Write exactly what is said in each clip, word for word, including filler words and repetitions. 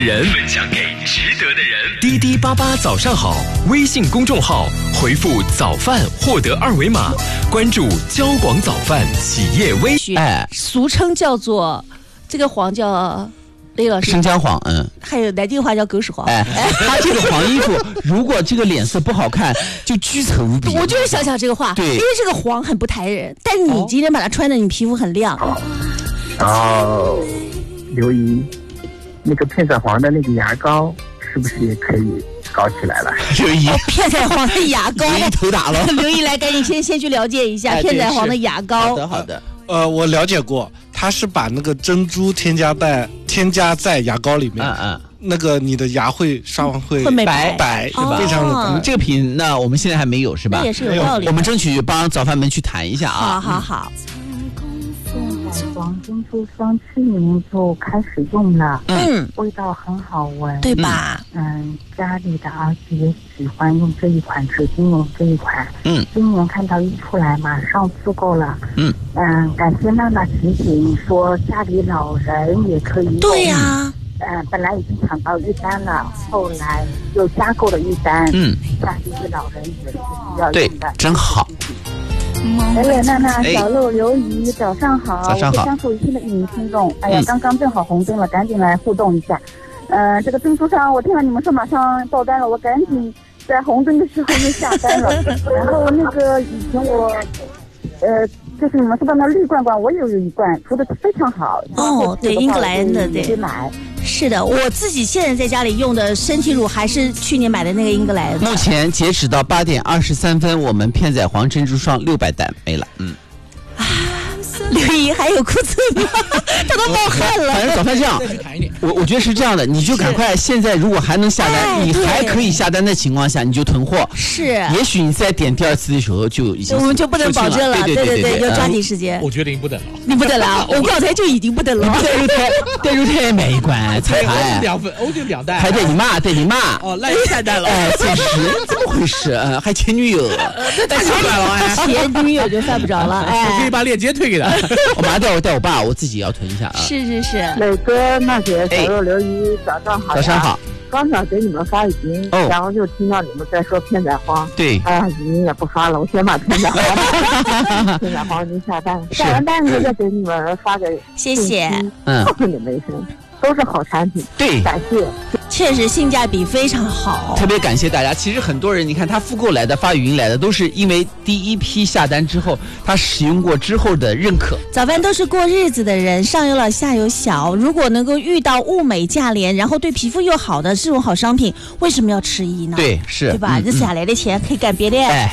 人分享给值得的人。滴滴八八早上好，微信公众号回复早饭获得二维码，关注交广早饭企业微。 哎，俗称叫做这个黄叫雷老师生姜黄，嗯， 还有南京话叫狗屎黄。 哎，他这个黄衣服，如果这个脸色不好看，就拘丑无比。 我就是想想这个话， 对， 因为这个黄很不抬人，但是你今天把它穿的，你皮肤很亮。 然后刘姨，那个片仔癀的那个牙膏是不是也可以搞起来了？ 刘姨， 哦，片仔癀的牙膏， 刘姨头大了。 刘姨来，赶紧先先去了解一下、哎、片仔癀的牙膏。 好的，好的。 呃，我了解过，它是把那个珍珠添加在添加在牙膏里面， 嗯嗯， 那个你的牙会刷完会会美白白，是吧？非常的白。 这个品那我们现在还没有，是吧？ 那也是有道理。 我们争取帮早饭们去谈一下啊。 好好好。 片仔癀珍珠霜去年就开始用了， 嗯， 味道很好闻， 对吧？ 嗯，家里的儿子也喜欢用这一款，只今年这一款， 嗯， 今年看到一出来马上自购了， 嗯嗯，感谢娜娜提醒说家里老人也可以用， 对呀、啊。 嗯，本来已经抢到一单了，后来又加购了一单， 嗯， 家里的老人也是需要用的， 对，真好。 磊磊、娜娜、小鹿、刘姨，早上好！ 早上好！ 我是江苏宜兴的一名听众。哎呀， 嗯、 刚刚正好红灯了，赶紧来互动一下。呃，这个珍珠上，我听了你们说马上爆单了，我赶紧在红灯的时候就下单了。然后那个以前我，呃，就是你们说的那绿罐罐，我也有一罐，涂的非常好。 哦，对，英格兰的，对。 去买。 是的，我自己现在在家里用的身体乳还是去年买的那个英格兰的。 目前截止到八点二十三分，我们片仔癀珍珠霜六百单没了。嗯。 啊，刘姨还有库存吗？他都冒汗了。 反正早饭这样，我我觉得是这样的，你就赶快现在如果还能下单， 哎、 你还可以下单的情况下，你就囤货。 是。 也许你再点第二次的时候就已经我们就不能保证了。 对对对对对，要抓紧时间。 我决定不等了。 你不等了？我刚才就已经不等了。 对如太对如太没关，彩排。 两份，我就两单。 还对你妈，对你妈。 哦，那也三单了。 哎，确实，怎么回事？嗯，还前女友。 那太奇怪了哎。 前女友就犯不着了。哎， 我可以把链接推给他。 我马上带我带我爸，我自己要囤一下啊。 是是是。 磊哥、娜姐、小肉、刘姨，早上好。 早上好。 刚想给你们发语音， 哦、 然后就听到你们在说片仔癀。 对。 哎呀，语音也不发了，我先把片仔癀片仔癀您下单，下完单就再给你们发个谢谢。 嗯， 告诉你们一声，都是好产品。 对， 感谢。 确实性价比非常好， 特别感谢大家。其实很多人，你看他复购来的、发语音来的，都是因为第一批下单之后，他使用过之后的认可。 早饭都是过日子的人，上有老下有小，如果能够遇到物美价廉，然后对皮肤又好的这种好商品，为什么要迟疑呢？ 对，是， 对吧？ 嗯、 这下来的钱可以干别的。 哎，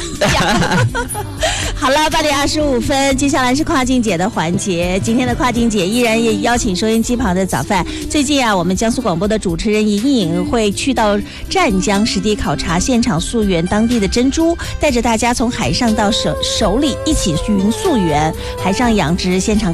好了，八点二十五分，接下来是跨境姐的环节。今天的跨境姐依然也邀请收音机旁的早饭。最近啊，我们江苏广播的主持人莹莹会去到湛江实地考察现场溯源当地的珍珠，带着大家从海上到手手里一起云溯源，海上养殖现场。